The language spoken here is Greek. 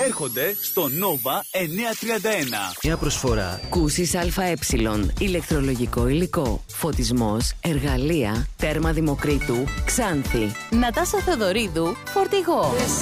έρχονται στο Nova 931. Μια προσφορά. Κούσης ΑΕ. Ηλεκτρολογικό υλικό. Φωτισμός. Εργαλεία. Τέρμα Δημοκρίτου. Ξάνθη. Νατάσα Θεοδωρίδου. Φορτηγό.